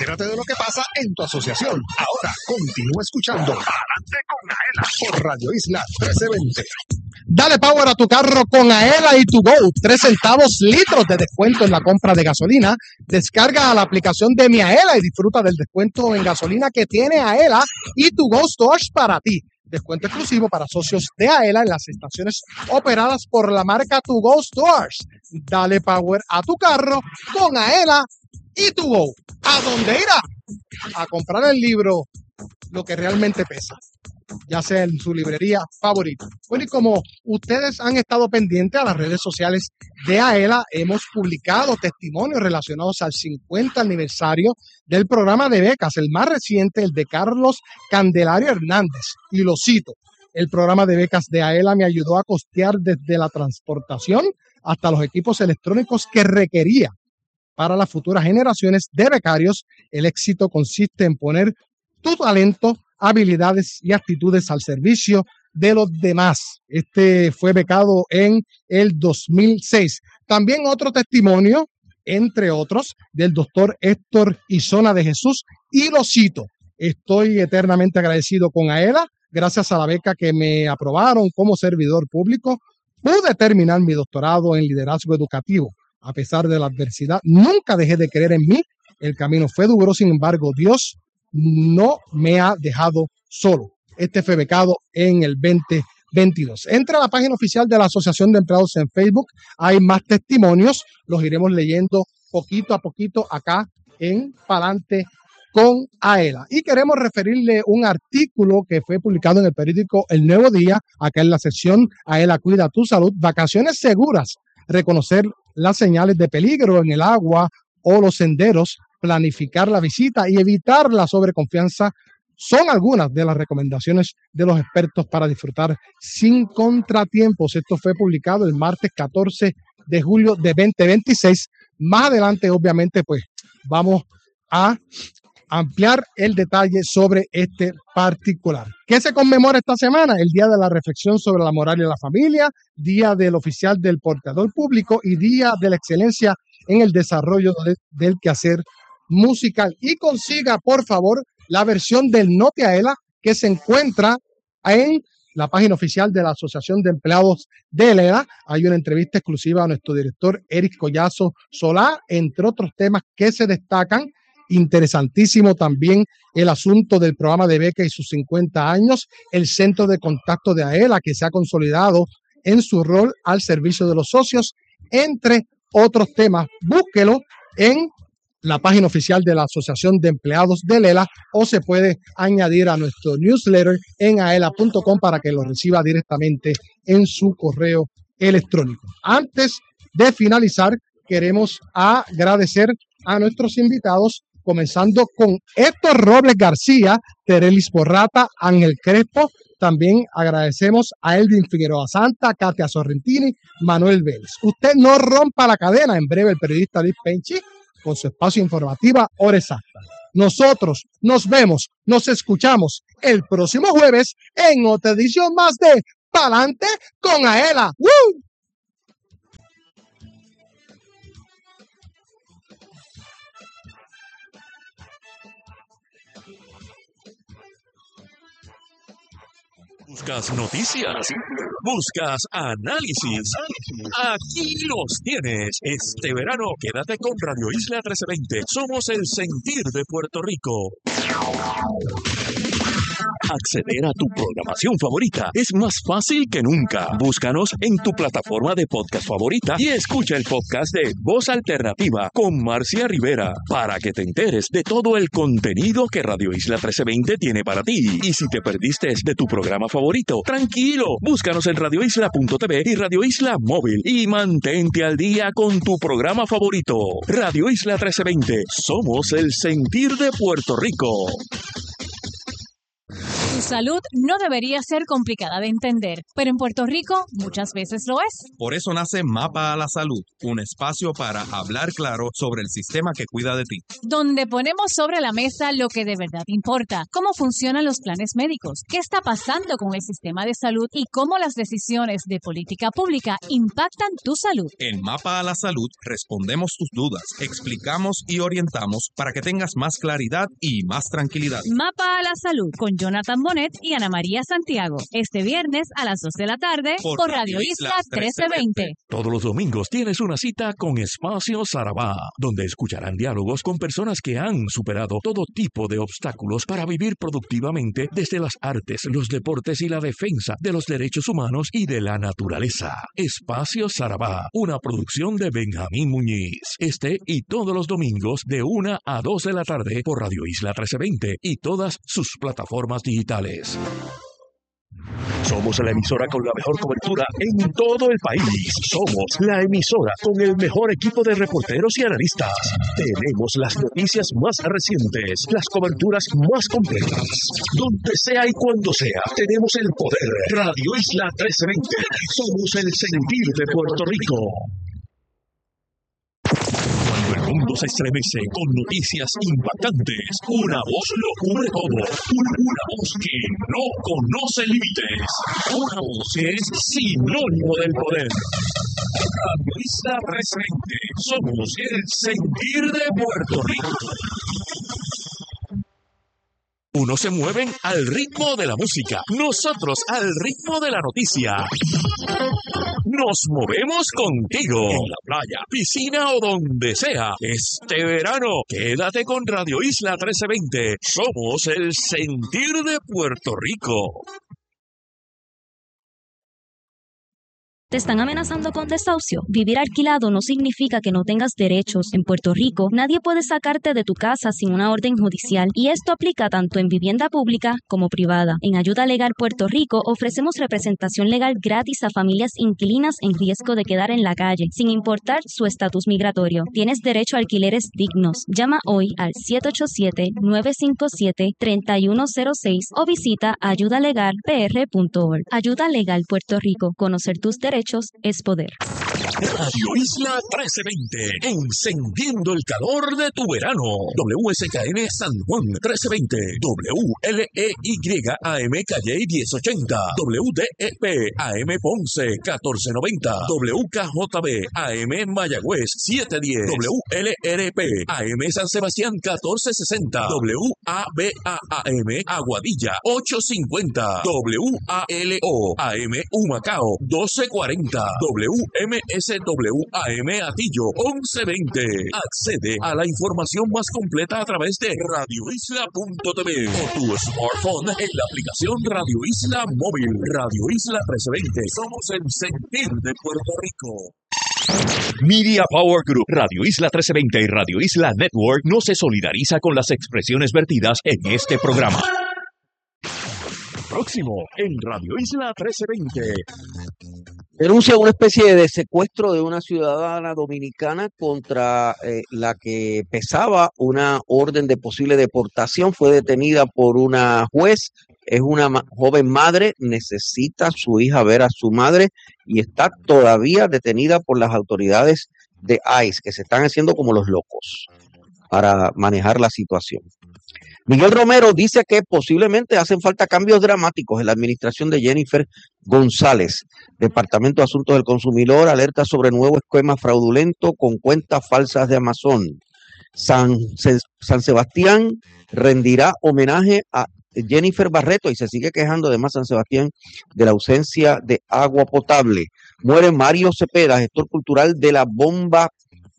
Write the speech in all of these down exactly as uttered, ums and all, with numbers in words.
Entérate de lo que pasa en tu asociación. Ahora continúa escuchando Adelante con Aela por Radio Isla trece veinte. Dale power a tu carro con Aela y To Go. Tres centavos litros de descuento en la compra de gasolina. Descarga la aplicación de Mi Aela y disfruta del descuento en gasolina que tiene Aela y To Go Stores para ti. Descuento exclusivo para socios de Aela en las estaciones operadas por la marca To Go Stores. Dale power a tu carro con Aela y To Go. ¿A dónde irá? A comprar el libro Lo que realmente pesa, ya sea en su librería favorita. Bueno, y como ustedes han estado pendientes a las redes sociales de Aela, hemos publicado testimonios relacionados al cincuenta aniversario del programa de becas, el más reciente, el de Carlos Candelario Hernández. Y lo cito: el programa de becas de Aela me ayudó a costear desde la transportación hasta los equipos electrónicos que requería para las futuras generaciones de becarios. El éxito consiste en poner tu talento, habilidades y actitudes al servicio de los demás. Este fue becado en el dos mil seis. También otro testimonio, entre otros, del doctor Héctor Isona de Jesús, y lo cito: estoy eternamente agradecido con Aela. Gracias a la beca que me aprobaron como servidor público, pude terminar mi doctorado en liderazgo educativo. A pesar de la adversidad, nunca dejé de creer en mí. El camino fue duro, sin embargo, Dios no me ha dejado solo. Este fue becado en el veinte veintidós. Entra a la página oficial de la Asociación de Empleados en Facebook. Hay más testimonios. Los iremos leyendo poquito a poquito acá en Palante con Aela. Y queremos referirle un artículo que fue publicado en el periódico El Nuevo Día, acá en la sección Aela Cuida tu Salud. Vacaciones seguras. Reconocer las señales de peligro en el agua o los senderos, planificar la visita y evitar la sobreconfianza son algunas de las recomendaciones de los expertos para disfrutar sin contratiempos. Esto fue publicado el martes catorce de julio de veinte veintiséis. Más adelante, obviamente, pues vamos a ampliar el detalle sobre este particular. ¿Qué se conmemora esta semana? El Día de la Reflexión sobre la Moral y la Familia, Día del Oficial del Portador Público y Día de la Excelencia en el Desarrollo de, del Quehacer Musical. Y consiga, por favor, la versión del Noti Aela que se encuentra en la página oficial de la Asociación de Empleados de Aela. Hay una entrevista exclusiva a nuestro director Eric Collazo Solá, entre otros temas que se destacan. Interesantísimo también el asunto del programa de beca y sus cincuenta años, el centro de contacto de Aela que se ha consolidado en su rol al servicio de los socios, entre otros temas. Búsquelo en la página oficial de la Asociación de Empleados de Aela o se puede añadir a nuestro newsletter en aela punto com para que lo reciba directamente en su correo electrónico. Antes de finalizar, queremos agradecer a nuestros invitados, comenzando con Héctor Robles García, Terelis Porrata, Ángel Crespo. También agradecemos a Elvin Figueroa Santa, Katia Sorrentini, Manuel Vélez. Usted no rompa la cadena. En breve, el periodista Luis Penchi con su espacio informativa Hora Exacta. Nosotros nos vemos, nos escuchamos el próximo jueves en otra edición más de Palante con Aela. ¡Woo! Buscas noticias, buscas análisis. Aquí los tienes. Este verano quédate con Radio Isla trece veinte. Somos el sentir de Puerto Rico. Acceder a tu programación favorita es más fácil que nunca. Búscanos en tu plataforma de podcast favorita y escucha el podcast de Voz Alternativa con Marcia Rivera para que te enteres de todo el contenido que Radio Isla trece veinte tiene para ti. Y si te perdiste de tu programa favorito, tranquilo, búscanos en radio isla punto t v y Radio Isla Móvil y mantente al día con tu programa favorito. Radio Isla trece veinte, somos el sentir de Puerto Rico. salud no debería ser complicada de entender, pero en Puerto Rico muchas veces lo es. Por eso nace Mapa a la Salud, un espacio para hablar claro sobre el sistema que cuida de ti. Donde ponemos sobre la mesa lo que de verdad importa, cómo funcionan los planes médicos, qué está pasando con el sistema de salud y cómo las decisiones de política pública impactan tu salud. En Mapa a la Salud respondemos tus dudas, explicamos y orientamos para que tengas más claridad y más tranquilidad. Mapa a la Salud con Jonathan Bonet y Ana María Santiago. Este viernes a las dos de la tarde por, por Radio Isla trece veinte. Todos los domingos tienes una cita con Espacio Sarabá, donde escucharán diálogos con personas que han superado todo tipo de obstáculos para vivir productivamente desde las artes, los deportes y la defensa de los derechos humanos y de la naturaleza. Espacio Sarabá, una producción de Benjamín Muñiz. Este y todos los domingos de una a dos de la tarde por Radio Isla trece veinte y todas sus plataformas digitales. Somos la emisora con la mejor cobertura en todo el país. Somos la emisora con el mejor equipo de reporteros y analistas. Tenemos las noticias más recientes, las coberturas más completas. Donde sea y cuando sea, tenemos el poder. Radio Isla trece veinte. Somos el sentir de Puerto Rico. Cuando el mundo se estremece con noticias impactantes, una voz lo cubre todo. Una voz que no conoce límites. Una voz que es sinónimo del poder. Radio Isla trece veinte. Somos el sentir de Puerto Rico. Unos se mueven al ritmo de la música, nosotros al ritmo de la noticia. Nos movemos contigo, en la playa, piscina o donde sea. Este verano, quédate con Radio Isla trece veinte. Somos el sentir de Puerto Rico. ¿Te están amenazando con desahucio? Vivir alquilado no significa que no tengas derechos. En Puerto Rico, nadie puede sacarte de tu casa sin una orden judicial, y esto aplica tanto en vivienda pública como privada. En Ayuda Legal Puerto Rico ofrecemos representación legal gratis a familias inquilinas en riesgo de quedar en la calle, sin importar su estatus migratorio. Tienes derecho a alquileres dignos. Llama hoy al siete ocho siete, nueve cinco siete, tres uno cero seis o visita ayuda legal p r punto org. Ayuda Legal Puerto Rico. Conocer tus derechos es poder. Radio Isla trece veinte, encendiendo el calor de tu verano. W S K N San Juan trece veinte, W L E Y A M Calle diez ochenta, W D E P A M Ponce catorce noventa, W K J B A M Mayagüez siete diez, W L R P A M San Sebastián catorce sesenta, W A B A A M Aguadilla ocho cincuenta, W A L O A M Humacao doce cuarenta, W M S W A M Atillo once veinte. Accede a la información más completa a través de radio isla punto t v o tu smartphone en la aplicación Radio Isla Móvil. Radio Isla trece veinte. Somos el sentir de Puerto Rico. Media Power Group, Radio Isla trece veinte y Radio Isla Network no se solidariza con las expresiones vertidas en este programa. Próximo en Radio Isla trece veinte. Denuncia una especie de secuestro de una ciudadana dominicana contra eh, la que pesaba una orden de posible deportación. Fue detenida por una juez. Es una ma- joven madre, necesita su hija ver a su madre y está todavía detenida por las autoridades de ICE, que se están haciendo como los locos para manejar la situación. Miguel Romero dice que posiblemente hacen falta cambios dramáticos en la administración de Jennifer González. Departamento de Asuntos del Consumidor alerta sobre nuevo esquema fraudulento con cuentas falsas de Amazon. San, San Sebastián rendirá homenaje a Jennifer Barreto y se sigue quejando además San Sebastián de la ausencia de agua potable. Muere Mario Cepeda, gestor cultural de la bomba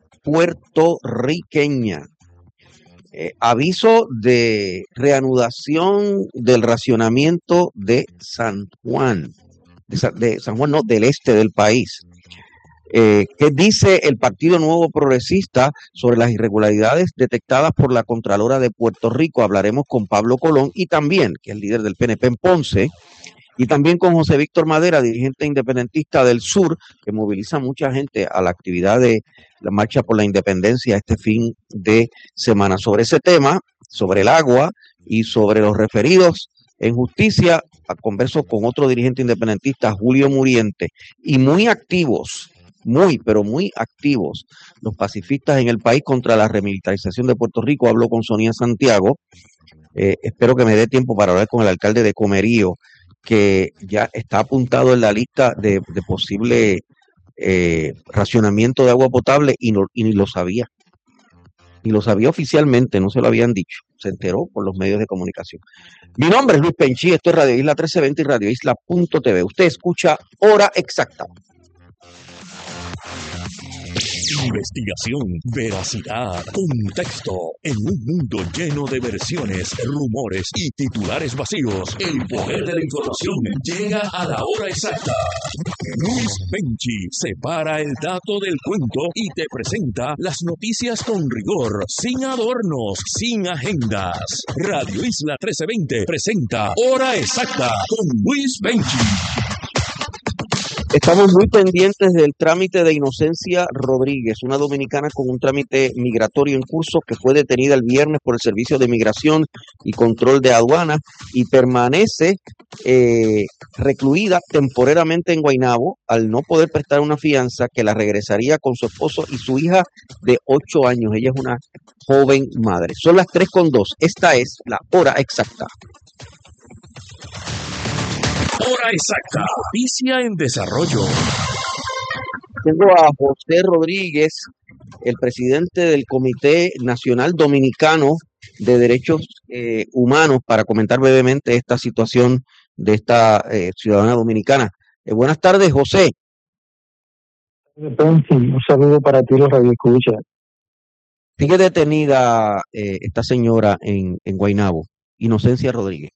puertorriqueña. Eh, aviso de reanudación del racionamiento de San Juan, de San, de San Juan, no, del este del país. Eh, ¿Qué dice el Partido Nuevo Progresista sobre las irregularidades detectadas por la Contralora de Puerto Rico? Hablaremos con Pablo Colón y también, que es el líder del P N P en Ponce, y también con José Víctor Madera, dirigente independentista del Sur, que moviliza mucha gente a la actividad de la Marcha por la Independencia este fin de semana. Sobre ese tema, sobre el agua y sobre los referidos en justicia, converso con otro dirigente independentista, Julio Muriente, y muy activos, muy, pero muy activos, los pacifistas en el país contra la remilitarización de Puerto Rico. Hablo con Sonia Santiago, eh, espero que me dé tiempo para hablar con el alcalde de Comerío, que ya está apuntado en la lista de, de posible eh, racionamiento de agua potable y, no, y ni lo sabía. Ni lo sabía oficialmente, no se lo habían dicho. Se enteró por los medios de comunicación. Mi nombre es Luis Penchi, esto es Radio Isla trece veinte y Radio Isla punto t v. Usted escucha Hora Exacta. Investigación, veracidad, contexto. En un mundo lleno de versiones, rumores y titulares vacíos, el poder de la información llega a la hora exacta. Luis Penchi separa el dato del cuento y te presenta las noticias con rigor, sin adornos, sin agendas. Radio Isla trece veinte presenta Hora Exacta con Luis Penchi. Estamos muy pendientes del trámite de Inocencia Rodríguez, una dominicana con un trámite migratorio en curso que fue detenida el viernes por el Servicio de Migración y Control de Aduanas y permanece eh, recluida temporariamente en Guaynabo al no poder prestar una fianza que la regresaría con su esposo y su hija de ocho años. Ella es una joven madre. Son las tres con dos. Esta es la hora exacta. Hora Exacta, noticia en desarrollo. Tengo a José Rodríguez, el presidente del Comité Nacional Dominicano de Derechos eh, Humanos, para comentar brevemente esta situación de esta eh, ciudadana dominicana. Eh, buenas tardes, José. Un saludo para ti, los radioescuchas. Sigue detenida eh, esta señora en, en Guaynabo, Inocencia Rodríguez.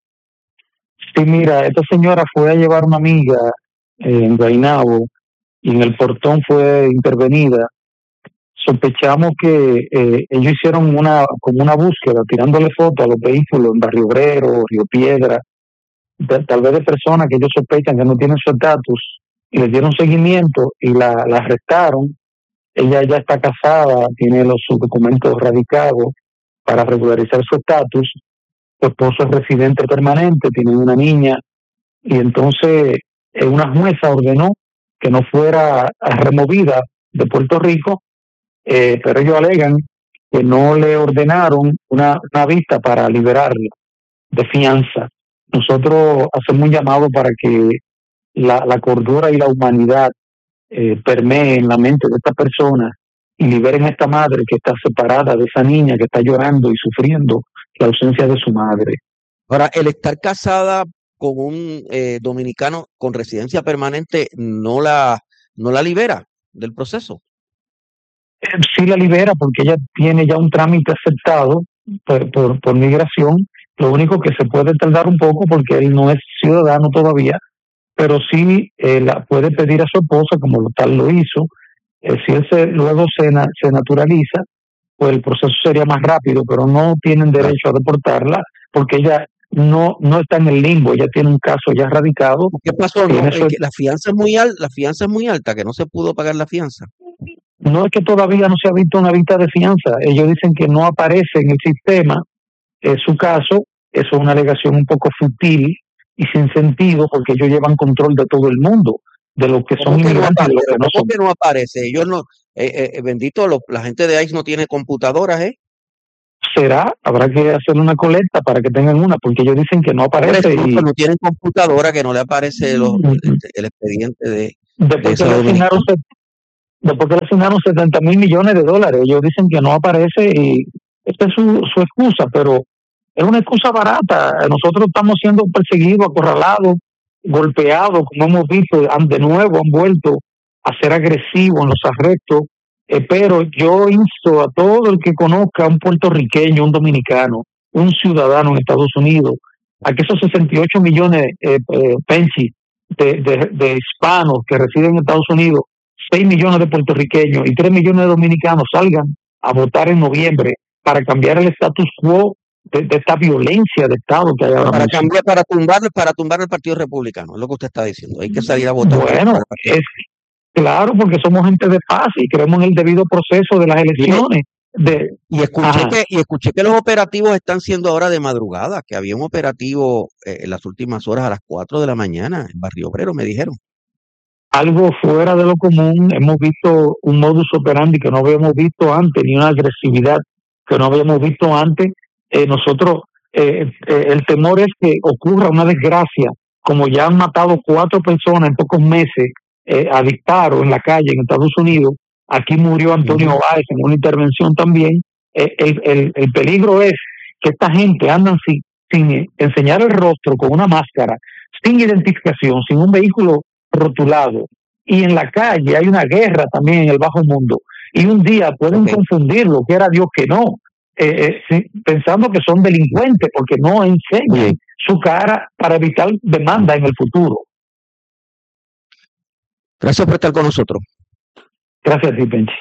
Sí, mira, esta señora fue a llevar una amiga eh, en Guaynabo y en el portón fue intervenida. Sospechamos que eh, ellos hicieron una como una búsqueda, tirándole fotos a los vehículos en Barrio Obrero, Río Piedra, de, tal vez de personas que ellos sospechan que no tienen su estatus, y les dieron seguimiento y la, la arrestaron. Ella ya está casada, tiene los sus documentos radicados para regularizar su estatus. Su esposo es residente permanente, tiene una niña, y entonces eh, una jueza ordenó que no fuera removida de Puerto Rico, eh, pero ellos alegan que no le ordenaron una, una vista para liberarla de fianza. Nosotros hacemos un llamado para que la, la cordura y la humanidad eh, permee en la mente de esta persona y liberen a esta madre que está separada de esa niña que está llorando y sufriendo la ausencia de su madre. Ahora, el estar casada con un eh, dominicano con residencia permanente no la, no la libera del proceso. Eh, sí la libera porque ella tiene ya un trámite aceptado por, por, por migración. Lo único que se puede tardar un poco porque él no es ciudadano todavía, pero sí eh, la puede pedir a su esposa, como tal lo hizo. Eh, si él se, luego se, na, se naturaliza, pues el proceso sería más rápido, pero no tienen derecho a deportarla porque ella no no está en el limbo, ella tiene un caso ya radicado. ¿Qué pasó? No, es Eso, que la fianza es muy alta, la fianza es muy alta, que no se pudo pagar la fianza. No es que todavía no se ha visto una vista de fianza, ellos dicen que no aparece en el sistema eh, su caso. Eso es una alegación un poco sutil y sin sentido porque ellos llevan control de todo el mundo, de los que son inmigrantes. ¿Cómo que no son... que no aparece? Ellos no, eh, eh, bendito, lo, la gente de I C E no tiene computadoras, ¿eh? Será, habrá que hacer una colecta para que tengan una, porque ellos dicen que no aparece. Y... no tienen computadora, que no le aparece los, mm-hmm. el, el expediente de, después de que le asignaron, después que le asignaron setenta mil millones de dólares, ellos dicen que no aparece y esta es su, su excusa, pero es una excusa barata. Nosotros estamos siendo perseguidos, acorralados, golpeados, como hemos visto, han, de nuevo han vuelto a ser agresivos en los arrestos. Eh, pero yo insto a todo el que conozca a un puertorriqueño, un dominicano, un ciudadano en Estados Unidos, a que esos sesenta y ocho millones eh, eh, Penchi, de, de, de hispanos que residen en Estados Unidos, seis millones de puertorriqueños y tres millones de dominicanos salgan a votar en noviembre para cambiar el status quo de, de esta violencia de Estado que hay ahora. Para cambiar, para tumbar, para tumbar el Partido Republicano, es lo que usted está diciendo. Hay que salir a votar. Bueno, es claro, porque somos gente de paz y creemos en el debido proceso de las elecciones. de Y escuché ajá. que y escuché que los operativos están siendo ahora de madrugada, que había un operativo eh, en las últimas horas a las cuatro de la mañana en Barrio Obrero, me dijeron. Algo fuera de lo común. Hemos visto un modus operandi que no habíamos visto antes, ni una agresividad que no habíamos visto antes. Eh, nosotros, eh, eh, el temor es que ocurra una desgracia, como ya han matado cuatro personas en pocos meses eh, a disparo en la calle en Estados Unidos. Aquí murió Antonio Ujú. Báez en una intervención también. Eh, el, el, el peligro es que esta gente andan sin, sin enseñar el rostro, con una máscara, sin identificación, sin un vehículo rotulado, y en la calle hay una guerra también en el bajo mundo, y un día pueden Ok. confundirlo, que era Dios que no, eh, eh, sí, pensando que son delincuentes porque no enseñan Bien. su cara para evitar demanda en el futuro. Gracias por estar con nosotros. Gracias a ti, Penchi.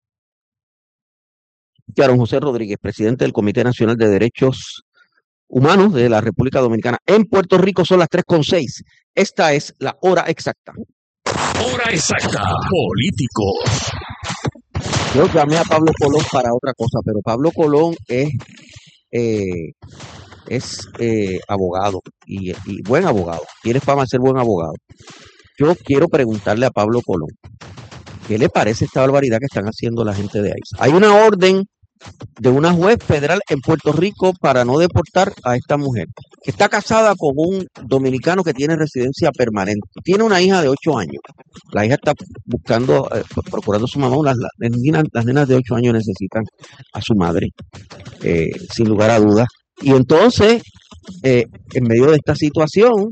Aaron José Rodríguez, presidente del Comité Nacional de Derechos Humanos de la República Dominicana. En Puerto Rico son las tres con seis. Esta es la hora exacta. Hora exacta. Políticos. Yo llamé a Pablo Colón para otra cosa, pero Pablo Colón es, eh, es eh, abogado y, y buen abogado. Tiene fama de ser buen abogado. Yo quiero preguntarle a Pablo Colón, ¿qué le parece esta barbaridad que están haciendo la gente de ICE? Hay una orden de una juez federal en Puerto Rico para no deportar a esta mujer, que está casada con un dominicano que tiene residencia permanente. Tiene una hija de ocho años. La hija está buscando, eh, procurando a su mamá. Las, las, nenas, las nenas de ocho años necesitan a su madre, eh, sin lugar a dudas. Y entonces, eh, en medio de esta situación,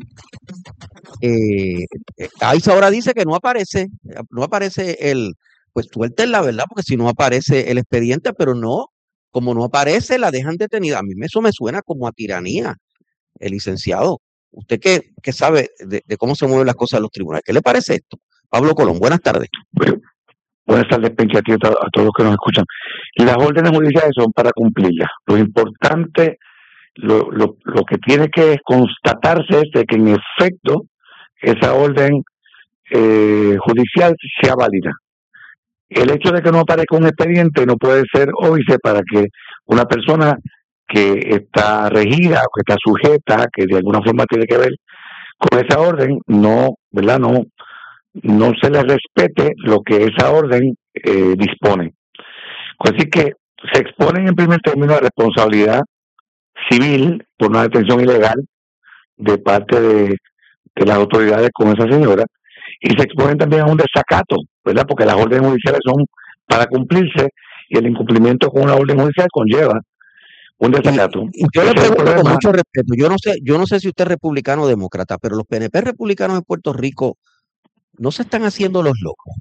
eh, ICE ahora dice que no aparece, no aparece el... Pues suelten la verdad, porque si no aparece el expediente, pero no, como no aparece, la dejan detenida. A mí eso me suena como a tiranía, el licenciado. Usted que, que sabe de, de cómo se mueven las cosas en los tribunales, ¿qué le parece esto? Pablo Colón, buenas tardes. Bueno, buenas tardes, Penchi, a ti y a todos los que nos escuchan. Las órdenes judiciales son para cumplirlas. Lo importante, lo, lo, lo que tiene que constatarse es de que en efecto esa orden eh, judicial sea válida. El hecho de que no aparezca un expediente no puede ser óbice para que una persona que está regida o que está sujeta, que de alguna forma tiene que ver con esa orden, no, ¿verdad? No, no se le respete lo que esa orden eh, dispone. Así que se exponen en primer término a responsabilidad civil por una detención ilegal de parte de, de las autoridades con esa señora, y se exponen también a un desacato, ¿verdad? Porque las órdenes judiciales son para cumplirse y el incumplimiento con una orden judicial conlleva un desacato. Y, y yo le pregunto con mucho respeto, yo no sé, yo no sé si usted es republicano o demócrata, pero los P N P republicanos en Puerto Rico no se están haciendo los locos,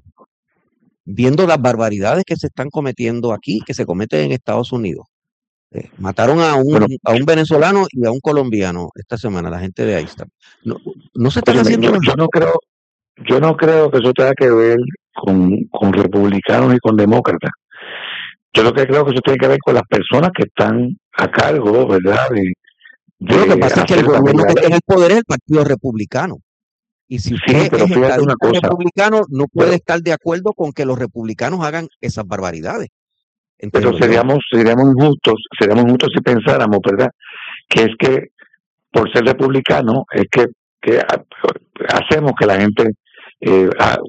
viendo las barbaridades que se están cometiendo aquí, que se cometen en Estados Unidos. Eh, mataron a un, bueno, a un venezolano y a un colombiano esta semana, la gente de Einstein. No, no se están oye, haciendo yo, los yo no creo Yo no creo que eso tenga que ver con, con republicanos y con demócratas. Yo lo que creo que eso tiene que ver con las personas que están a cargo, ¿verdad? De, de lo que pasa es que el gobierno que tiene el poder es el Partido Republicano. Y si usted sí, pero es fíjate una cosa, republicano, no puede pero, estar de acuerdo con que los republicanos hagan esas barbaridades. Pero seríamos, seríamos injustos, seríamos injustos si pensáramos, ¿verdad? Que es que por ser republicano es que, que hacemos que la gente Eh,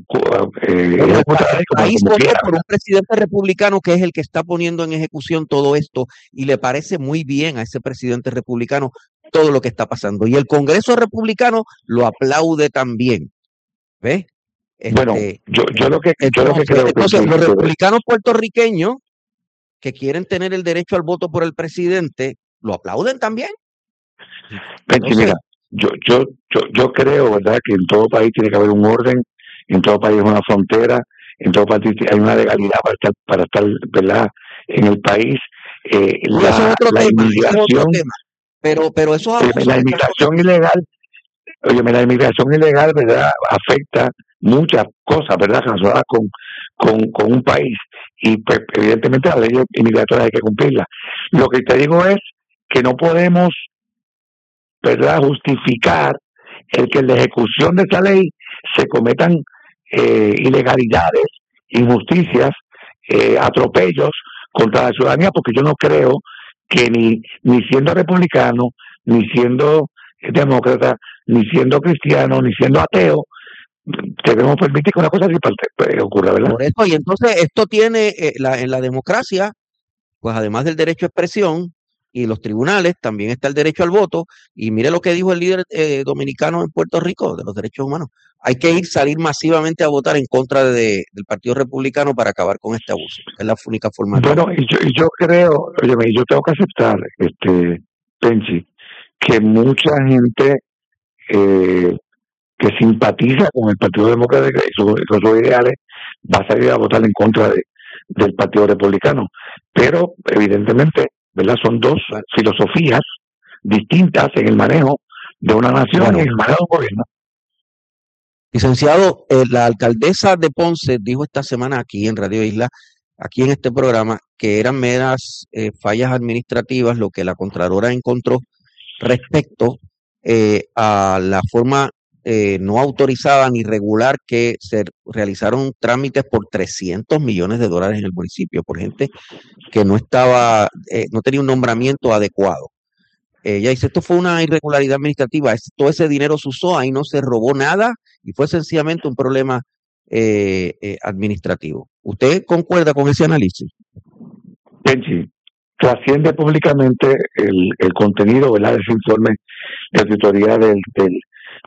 eh, el país votó por un presidente republicano que es el que está poniendo en ejecución todo esto, y le parece muy bien a ese presidente republicano todo lo que está pasando, y el Congreso republicano lo aplaude también. ¿Ves? Este, bueno, yo, yo lo que yo entonces, lo que creo entonces que los republicanos puertorriqueños que quieren tener el derecho al voto por el presidente lo aplauden también. Penchi, mira, Yo, yo, yo, yo creo, ¿verdad?, que en todo país tiene que haber un orden, en todo país hay una frontera, en todo país hay una legalidad para estar, para estar, ¿verdad?, en el país. Eh, la, eso es otro la tema, inmigración, eso es otro tema. Pero, pero eso oye, la inmigración ilegal, oye, la inmigración ilegal, ¿verdad?, afecta muchas cosas, ¿verdad?, relacionadas con, con, con un país, y pues evidentemente las leyes inmigratorias hay que cumplirlas. Lo que te digo es que no podemos, ¿verdad?, justificar el que en la ejecución de esa ley se cometan eh, ilegalidades, injusticias, eh, atropellos contra la ciudadanía, porque yo no creo que ni, ni siendo republicano, ni siendo demócrata, ni siendo cristiano, ni siendo ateo, debemos permitir que una cosa así ocurra, ¿verdad? Por eso, y entonces esto tiene eh, la, en la democracia, pues además del derecho a expresión y los tribunales, también está el derecho al voto. Y mire lo que dijo el líder eh, dominicano en Puerto Rico de los derechos humanos. Hay que ir, salir masivamente a votar en contra de, del Partido Republicano para acabar con este abuso. Es la única forma. Bueno, y yo, y yo creo, oye, yo tengo que aceptar, este, Penchi, que mucha gente eh, que simpatiza con el Partido Demócrata y sus, con sus ideales va a salir a votar en contra de, del Partido Republicano. Pero, evidentemente, ¿verdad? Son dos filosofías distintas en el manejo de una nación bueno, y en el manejo de un gobierno. Licenciado, eh, la alcaldesa de Ponce dijo esta semana aquí en Radio Isla, aquí en este programa, que eran meras eh, fallas administrativas lo que la Contralora encontró respecto eh, a la forma eh, no autorizada ni regular que se realizaron trámites por trescientos millones de dólares en el municipio por gente que no estaba, eh, no tenía un nombramiento adecuado. Ella dice, esto fue una irregularidad administrativa, todo ese dinero se usó, ahí no se robó nada y fue sencillamente un problema eh, eh, administrativo. ¿Usted concuerda con ese análisis? Penchi, trasciende públicamente el, el contenido, ¿verdad?, de ese informe de auditoría del, del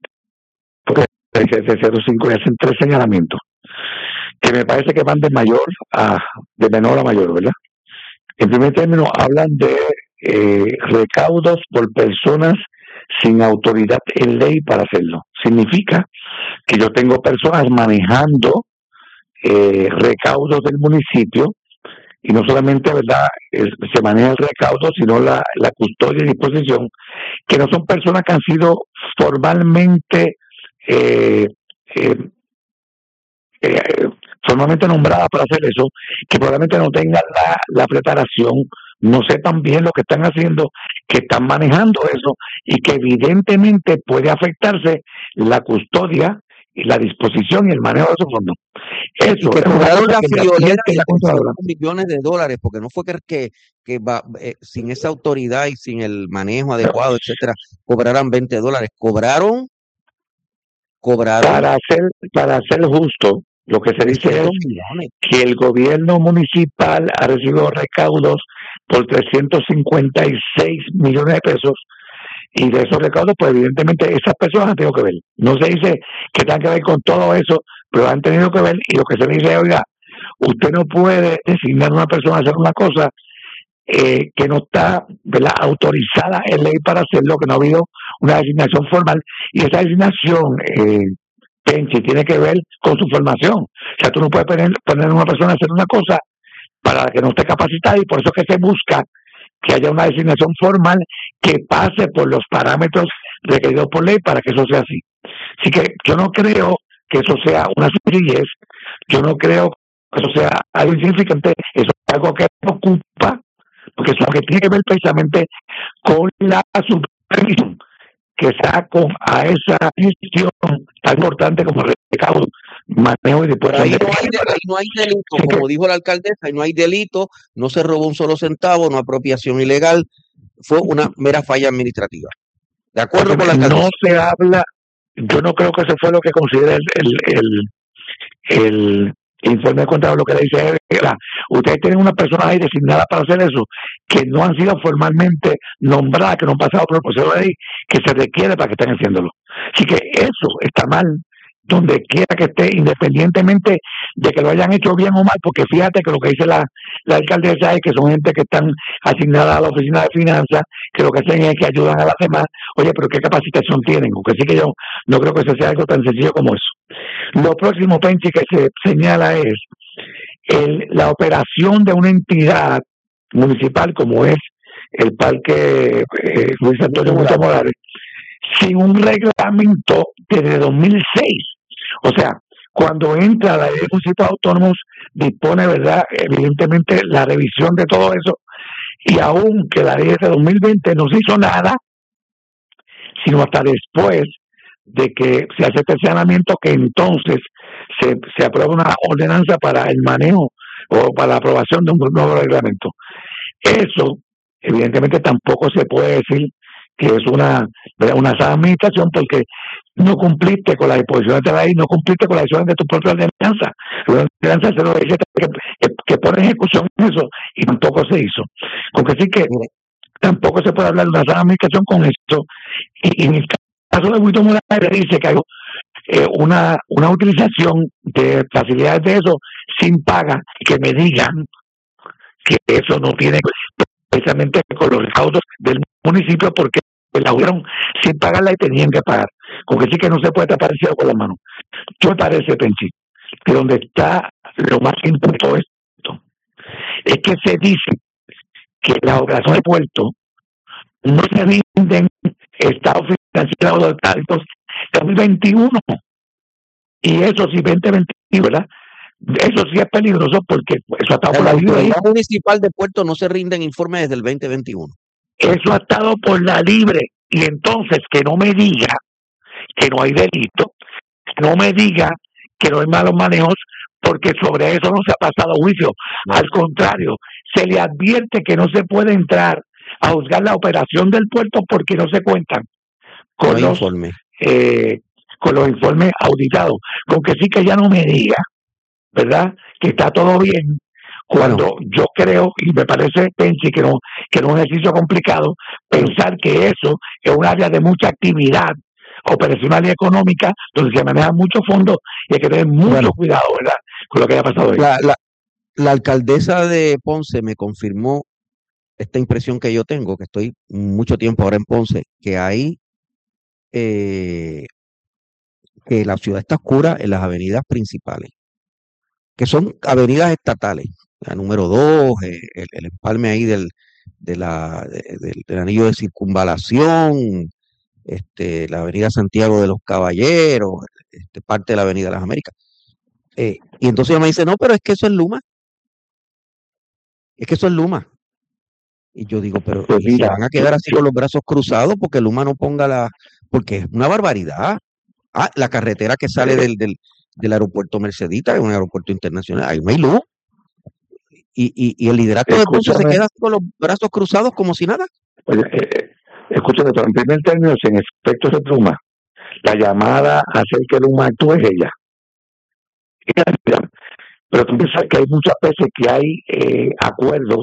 cero cinco y hacen tres señalamientos que me parece que van de mayor a de menor a mayor, ¿verdad? En primer término, hablan de eh, recaudos por personas sin autoridad en ley para hacerlo. Significa que yo tengo personas manejando eh, recaudos del municipio y no solamente, ¿verdad?, es, se maneja el recaudo, sino la, la custodia y disposición, que no son personas que han sido formalmente eh, eh, eh, formalmente nombradas para hacer eso, que probablemente no tengan la, la preparación, no sepan bien lo que están haciendo, que están manejando eso y que evidentemente puede afectarse la custodia y la disposición y el manejo de esos fondos. Eso, que cobraron la friolera y con millones de dólares, porque no fue que, que, que va, eh, sin esa autoridad y sin el manejo adecuado, etcétera, cobraran veinte dólares. Cobraron, cobraron. Para ser, para ser justo, lo que se dice es que el gobierno municipal ha recibido recaudos por trescientos cincuenta y seis millones de pesos y de esos recaudos, pues evidentemente esas personas han tenido que ver. No se dice que tengan que ver con todo eso, pero han tenido que ver, y lo que se dice es, oiga, usted no puede designar a una persona a hacer una cosa eh, que no está, ¿verdad?, autorizada en ley para hacerlo, que no ha habido una designación formal, y esa designación, eh, Penchi, tiene que ver con su formación. O sea, tú no puedes poner, poner a una persona a hacer una cosa para que no esté capacitada, y por eso es que se busca que haya una designación formal que pase por los parámetros requeridos por ley para que eso sea así. Así que yo no creo que eso sea una sencillez, yo no creo que eso sea algo insignificante, eso es algo que preocupa, porque es lo que tiene que ver precisamente con la supervisión que saco a esa gestión tan importante como el recaudo, manejo y después. Ahí no hay, de, ahí no hay delito, sí, como dijo la alcaldesa, ahí no hay delito, no se robó un solo centavo, no apropiación ilegal, fue una mera falla administrativa. ¿De acuerdo con la alcaldesa? No se habla, yo no creo que eso fue lo que considera el, el, el, el informe de cuenta, lo que le dice era, ustedes tienen una persona ahí designada para hacer eso, que no han sido formalmente nombradas, que no han pasado por el proceso de ley que se requiere para que estén haciéndolo. Así que eso está mal, donde quiera que esté, independientemente de que lo hayan hecho bien o mal, porque fíjate que lo que dice la, la alcaldesa es que son gente que están asignadas a la oficina de finanzas, que lo que hacen es que ayudan a las demás. Oye, pero ¿qué capacitación tienen? Porque sí que yo no creo que eso sea algo tan sencillo como eso. Lo próximo, Penchi, que se señala es el, la operación de una entidad municipal como es el Parque eh, Luis Antonio Muñoz Morales, sin un reglamento desde dos mil seis. O sea, cuando entra la ley de municipios autónomos, dispone, ¿verdad?, evidentemente la revisión de todo eso, y aún que la ley de dos mil veinte no se hizo nada, sino hasta después de que se hace este saneamiento, que entonces se, se aprueba una ordenanza para el manejo o para la aprobación de un nuevo reglamento. Eso, evidentemente, tampoco se puede decir que es una, una sana administración, porque no cumpliste con las disposiciones de la ley, no cumpliste con las decisiones de tu propia ordenanza. La ordenanza se lo dice que, que, que pone en ejecución eso, y tampoco se hizo. Con que sí que tampoco se puede hablar de una sana administración con eso. Y, y en el caso de Wilton Morales dice que hay eh, una, una utilización de facilidades de eso sin paga, que me digan que eso no tiene precisamente con los recaudos del municipio, porque la hubieron sin pagarla y tenían que pagar. Con que sí que no se puede tapar el cielo con la mano. Yo me parece, Penchi, que donde está lo más importante de esto es que se dice que las operaciones de puerto no se rinden estados financieros de dos mil veintiuno, y eso sí, veinte veintiuno, ¿verdad? Eso sí es peligroso, porque eso ha estado por la libre. La Autoridad Municipal de Puerto no se rinden informes desde el veinte veintiuno. Eso ha estado por la libre, y entonces que no me diga que no hay delito, que no me diga que no hay malos manejos, porque sobre eso no se ha pasado juicio. No. Al contrario, se le advierte que no se puede entrar a juzgar la operación del puerto porque no se cuentan con, no los, informe. eh, con los informes auditados. Con que sí que ya no me diga, ¿verdad?, que está todo bien, cuando bueno, yo creo, y me parece, Pensi, que no, que no es un ejercicio complicado, pensar que eso es un área de mucha actividad operacional y económica, donde se manejan muchos fondos, y hay que tener mucho bueno, cuidado, ¿verdad?, con lo que haya pasado hoy. La, la, la alcaldesa de Ponce me confirmó esta impresión que yo tengo, que estoy mucho tiempo ahora en Ponce, que hay eh, que la ciudad está oscura en las avenidas principales, que son avenidas estatales, la número dos, eh, el, el empalme ahí del, de la, de, del, del anillo de circunvalación, este, la avenida Santiago de los Caballeros, este, parte de la avenida Las Américas. Eh, y entonces ella me dice, no, pero es que eso es Luma. Es que eso es Luma. Y yo digo, pero pues mira, se van a quedar así con los brazos cruzados porque Luma no ponga la... Porque es una barbaridad. Ah, la carretera que sale del, del, del aeropuerto Mercedita, es un aeropuerto internacional, ahí no hay luz. Y, y, y el liderato de Ponce se queda así con los brazos cruzados como si nada. Oye, eh, escúchame, en primer término, si en efecto es Luma, la llamada a hacer que Luma actúe es ella. Pero tú piensas que hay muchas veces que hay eh, acuerdos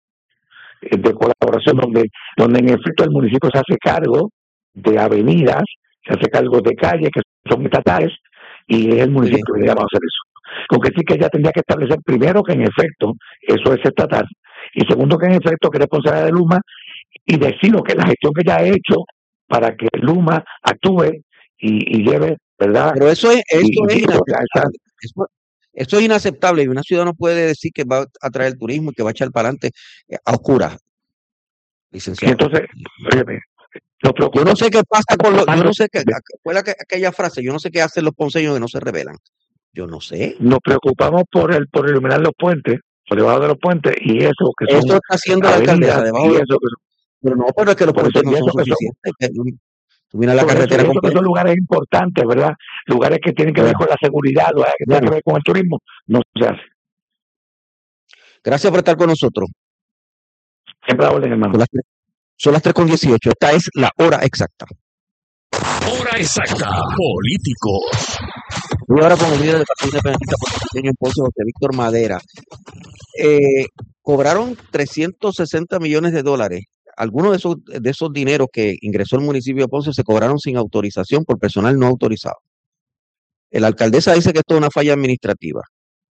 de colaboración donde, donde en efecto el municipio se hace cargo de avenidas, se hace cargo de calles que son estatales, y es el municipio sí. que llama a hacer eso. Con que sí que ella tendría que establecer primero que en efecto eso es estatal, y segundo que en efecto que es responsabilidad de Luma, y decir lo que la gestión que ella ha hecho para que Luma actúe y, y lleve, ¿verdad? Pero eso es, eso y, es y inaceptable. Eso, eso es inaceptable, y una ciudad no puede decir que va a traer el turismo y que va a echar para adelante a oscuras, licenciado. Y entonces, óyeme, yo no sé qué pasa con los, yo no sé qué, fue la que, aquella frase, yo no sé qué hacen los ponceños que no se rebelan. Yo no sé. Nos preocupamos por el, por iluminar los puentes, por debajo de los puentes, y eso que eso son está haciendo la alcaldesa debajo de eso, pero no, pero es que los puentes no son suficientes. Tú miras la carretera eso, que son lugares importantes, ¿verdad? Lugares que tienen que ver con la seguridad, lugares que tienen que ver con el turismo, no se hace. Gracias por estar con nosotros. Siempre la orden, hermano. Son las tres con dieciocho. Esta es la hora exacta. Hora exacta. Políticos. Y ahora con el líder del Partido Independentista Puertorriqueño en Ponce, José Víctor Madera. Eh, cobraron trescientos sesenta millones de dólares. Algunos de esos, de esos dineros que ingresó el municipio de Ponce se cobraron sin autorización por personal no autorizado. La alcaldesa dice que esto es una falla administrativa.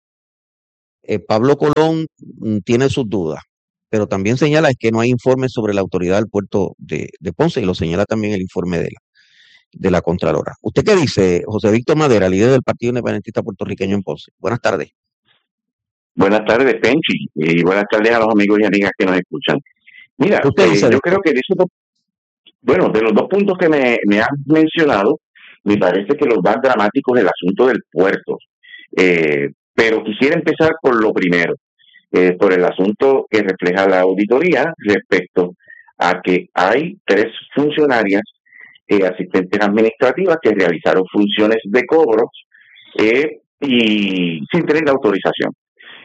Eh, Pablo Colón mm, tiene sus dudas, pero también señala es que no hay informes sobre la autoridad del puerto de, de Ponce, y lo señala también el informe de la, de la Contralora. ¿Usted qué dice, José Víctor Madera, líder del Partido Independentista Puertorriqueño en Ponce? Buenas tardes. Buenas tardes, Penchi, y buenas tardes a los amigos y amigas que nos escuchan. Mira, eh, yo creo que de esos dos, bueno, de los dos puntos que me, me han mencionado, me parece que los más dramáticos es el asunto del puerto. Eh, pero quisiera empezar por lo primero, eh, por el asunto que refleja la auditoría respecto a que hay tres funcionarias, eh, asistentes administrativas, que realizaron funciones de cobros eh, y sin tener la autorización.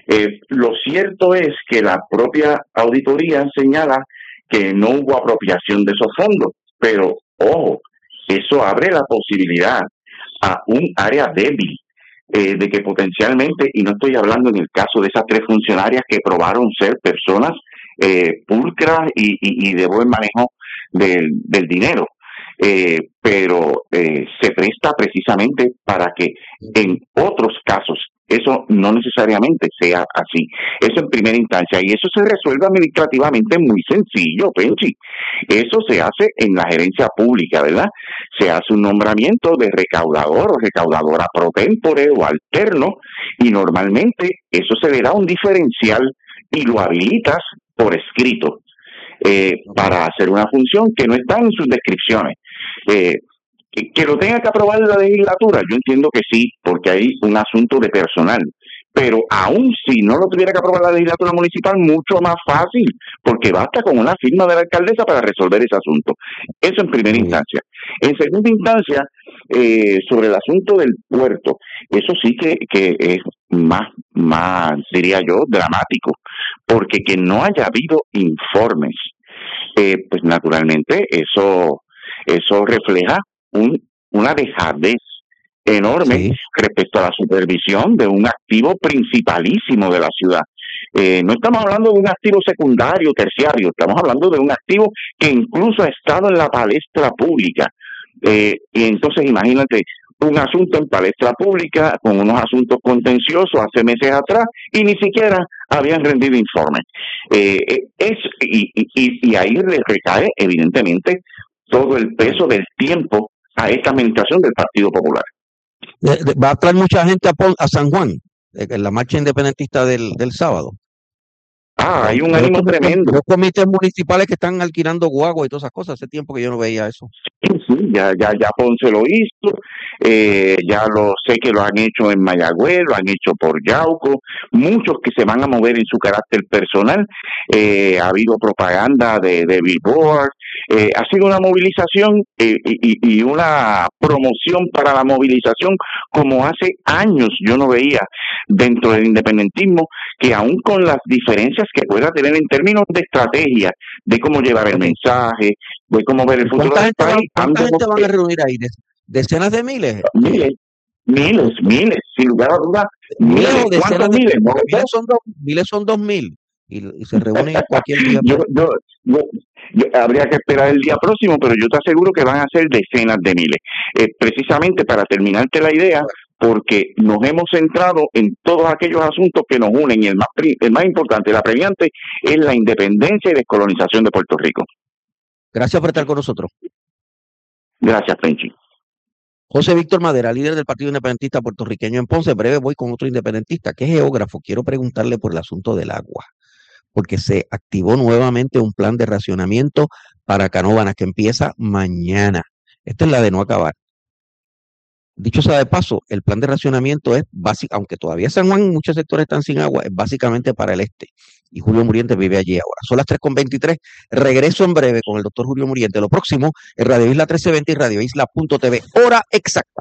Eh, lo cierto es que la propia auditoría señala que no hubo apropiación de esos fondos, pero ojo, eso abre la posibilidad a un área débil eh, de que potencialmente, y no estoy hablando en el caso de esas tres funcionarias que probaron ser personas eh, pulcras y, y, y de buen manejo del, del dinero, eh, pero eh, se presta precisamente para que en otros casos eso no necesariamente sea así. Eso en primera instancia, y eso se resuelve administrativamente muy sencillo, Penchi. Eso se hace en la gerencia pública, ¿verdad? Se hace un nombramiento de recaudador o recaudadora pro tempore o alterno, y normalmente eso se le da un diferencial y lo habilitas por escrito eh, para hacer una función que no está en sus descripciones. Eh, Que, que lo tenga que aprobar la legislatura, yo entiendo que sí, porque hay un asunto de personal, pero aún si no lo tuviera que aprobar la legislatura municipal, mucho más fácil, porque basta con una firma de la alcaldesa para resolver ese asunto. Eso en primera instancia. En segunda instancia, eh, sobre el asunto del puerto, eso sí que, que es más, más, diría yo, dramático, porque que no haya habido informes, eh, pues naturalmente eso, eso refleja Un, una dejadez enorme sí. respecto a la supervisión de un activo principalísimo de la ciudad. Eh, no estamos hablando de un activo secundario, terciario, estamos hablando de un activo que incluso ha estado en la palestra pública. Eh, y entonces imagínate un asunto en palestra pública con unos asuntos contenciosos hace meses atrás y ni siquiera habían rendido informes. Eh, es, y, y, y ahí le recae evidentemente todo el peso del tiempo a esta administración del Partido Popular. Va a traer mucha gente a, a San Juan, en la marcha independentista del, del sábado. Ah, hay un ánimo tremendo. Los comités municipales que están alquilando guagua y todas esas cosas, hace tiempo que yo no veía eso. Sí, sí, ya, ya, ya Ponce lo hizo, eh, ya lo sé que lo han hecho en Mayagüez, lo han hecho por Yauco, muchos que se van a mover en su carácter personal, eh, ha habido propaganda de, de billboard, eh, ha sido una movilización eh, y, y una promoción para la movilización como hace años yo no veía dentro del independentismo, que aún con las diferencias que pueda tener en términos de estrategia, de cómo llevar el mensaje, de cómo ver el futuro del país. ¿Cuánta gente van a reunir ahí? ¿Decenas de miles? Miles, miles, miles, sin lugar a dudas. Miles, miles ¿cuántos de, miles? ¿No? Miles son dos, miles son dos mil y, y se reúnen cualquier día. yo, yo, yo, yo, habría que esperar el día próximo, pero yo te aseguro que van a ser decenas de miles. Eh, precisamente para terminarte la idea, porque nos hemos centrado en todos aquellos asuntos que nos unen y el más, el más importante, el apremiante, es la independencia y descolonización de Puerto Rico. Gracias por estar con nosotros. Gracias, Penchi. José Víctor Madera, líder del Partido Independentista puertorriqueño en Ponce. En breve voy con otro independentista, que es geógrafo. Quiero preguntarle por el asunto del agua, porque se activó nuevamente un plan de racionamiento para Canóvanas que empieza mañana. Esta es la de no acabar. Dicho sea de paso, el plan de racionamiento es básico, aunque todavía San Juan muchos sectores están sin agua, es básicamente para el este. Y Julio Muriente vive allí ahora. Son las tres con veintitrés. Regreso en breve con el doctor Julio Muriente. Lo próximo en Radio Isla trece veinte y Radio Isla punto t v. Hora exacta.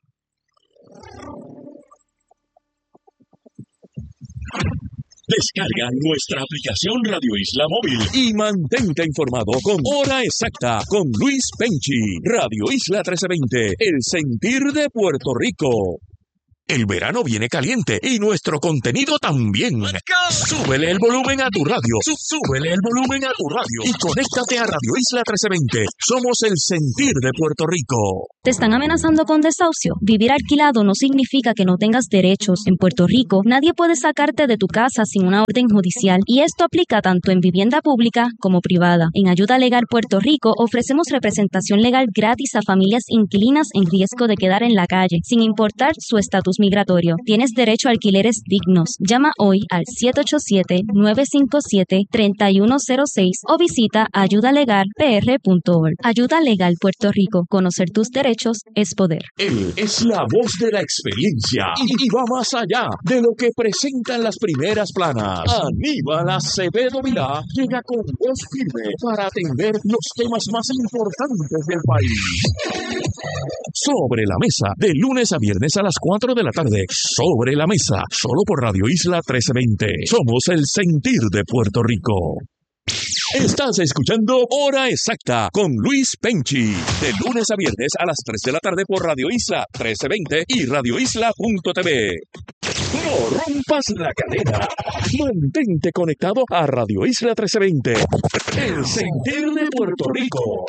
Descarga nuestra aplicación Radio Isla Móvil y mantente informado con Hora Exacta con Luis Penchi. Radio Isla trece veinte, el sentir de Puerto Rico. El verano viene caliente y nuestro contenido también. Súbele el volumen a tu radio. Súbele el volumen a tu radio. Y conéctate a Radio Isla trece veinte. Somos el sentir de Puerto Rico. ¿Te están amenazando con desahucio? Vivir alquilado no significa que no tengas derechos. En Puerto Rico, nadie puede sacarte de tu casa sin una orden judicial. Y esto aplica tanto en vivienda pública como privada. En Ayuda Legal Puerto Rico ofrecemos representación legal gratis a familias inquilinas en riesgo de quedar en la calle, sin importar su estatus migratorio. Tienes derecho a alquileres dignos. Llama hoy al siete ocho siete, nueve cinco siete, tres uno cero seis o visita ayuda legal p r punto org. Ayuda Legal Puerto Rico. Conocer tus derechos es poder. Él es la voz de la experiencia y, y va más allá de lo que presentan las primeras planas. Aníbal Acevedo Vilá llega con voz firme para atender los temas más importantes del país. Sobre la Mesa, de lunes a viernes a las cuatro de la tarde. Sobre la Mesa, solo por Radio Isla trece veinte. Somos el sentir de Puerto Rico. Estás escuchando Hora Exacta con Luis Penchi, de lunes a viernes a las tres de la tarde por Radio Isla trece veinte y radio isla punto t v. No rompas la cadena. Mantente conectado a Radio Isla trece veinte, el sentir de Puerto Rico.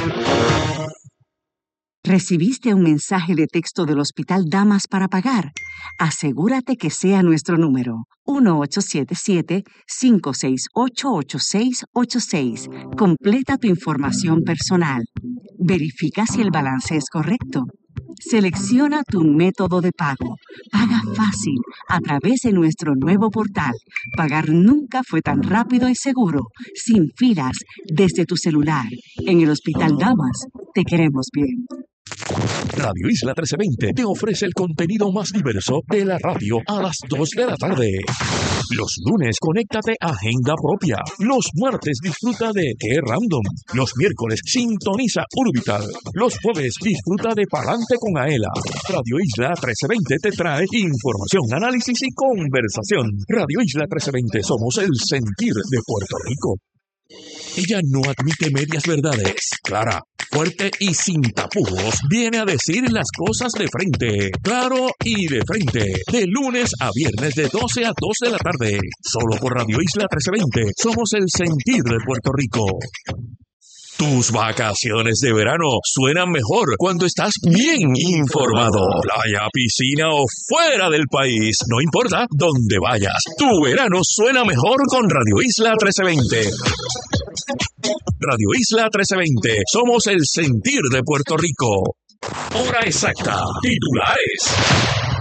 ¿Recibiste un mensaje de texto del Hospital Damas para pagar? Asegúrate que sea nuestro número, uno ocho siete siete, cinco seis ocho, ocho seis ocho seis. Completa tu información personal. Verifica si el balance es correcto. Selecciona tu método de pago. Paga fácil a través de nuestro nuevo portal. Pagar nunca fue tan rápido y seguro, sin filas, desde tu celular. En el Hospital Damas, te queremos bien. Radio Isla trece veinte te ofrece el contenido más diverso de la radio a las dos de la tarde. Los lunes, conéctate a Agenda Propia. Los martes, disfruta de Qué Random. Los miércoles, sintoniza Orbital. Los jueves, disfruta de Palante con Aela. Radio Isla trece veinte te trae información, análisis y conversación. Radio Isla trece veinte, somos el sentir de Puerto Rico. Ella no admite medias verdades. Clara, fuerte y sin tapujos, viene a decir las cosas de frente, claro y de frente, de lunes a viernes de doce a dos de la tarde, solo por Radio Isla trece veinte, somos el sentir de Puerto Rico. Tus vacaciones de verano suenan mejor cuando estás bien informado. Playa, piscina o fuera del país, no importa dónde vayas, tu verano suena mejor con Radio Isla trece veinte. Radio Isla trece veinte, somos el sentir de Puerto Rico. Hora exacta, titulares.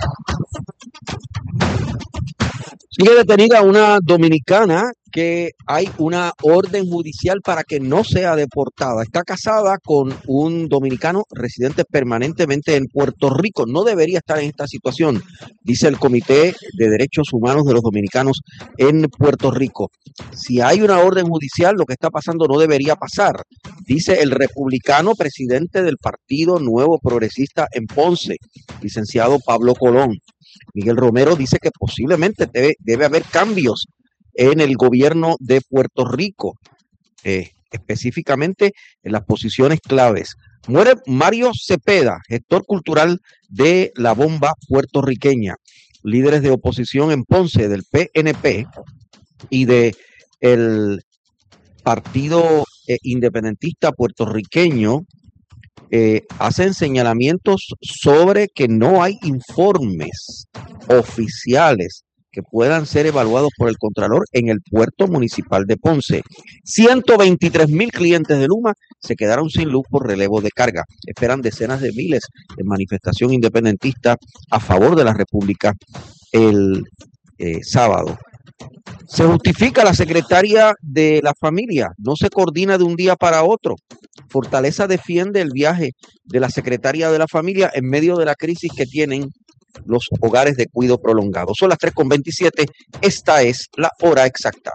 Sigue detenida una dominicana que hay una orden judicial para que no sea deportada. Está casada con un dominicano residente permanentemente en Puerto Rico. No debería estar en esta situación, dice el Comité de Derechos Humanos de los Dominicanos en Puerto Rico. Si hay una orden judicial, lo que está pasando no debería pasar, dice el republicano presidente del Partido Nuevo Progresista en Ponce, licenciado Pablo Colón. Miguel Romero dice que posiblemente debe, debe haber cambios en el gobierno de Puerto Rico, eh, específicamente en las posiciones claves. Muere Mario Cepeda, gestor cultural de la bomba puertorriqueña. Líderes de oposición en Ponce del P N P y de el Partido eh, Independentista Puertorriqueño eh, hacen señalamientos sobre que no hay informes oficiales que puedan ser evaluados por el Contralor en el puerto municipal de Ponce. ciento veintitrés mil clientes de Luma se quedaron sin luz por relevo de carga. Esperan decenas de miles en manifestación independentista a favor de la República el eh, sábado. Se justifica la secretaria de la familia, no se coordina de un día para otro. Fortaleza defiende el viaje de la secretaria de la familia en medio de la crisis que tienen los hogares de cuidado prolongado. Son las tres con veintisiete, esta es la hora exacta.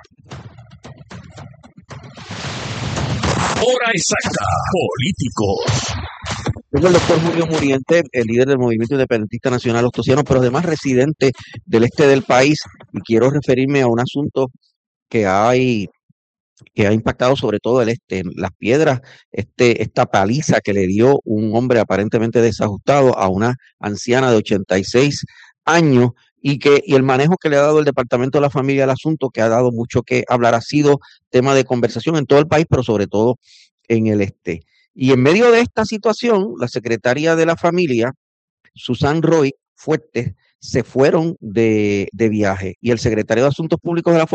Hora exacta, políticos. Es el doctor Julio Muriente, el líder del Movimiento Independentista Nacional Ostosiano, pero además residente del este del país, y quiero referirme a un asunto que hay que ha impactado sobre todo el este, Las Piedras, este, esta paliza que le dio un hombre aparentemente desajustado a una anciana de ochenta y seis años, y que y el manejo que le ha dado el Departamento de la Familia al asunto, que ha dado mucho que hablar, ha sido tema de conversación en todo el país, pero sobre todo en el este. Y en medio de esta situación, la secretaria de la familia, Susan Roy Fuertes, se fueron de, de viaje, y el secretario de Asuntos Públicos de la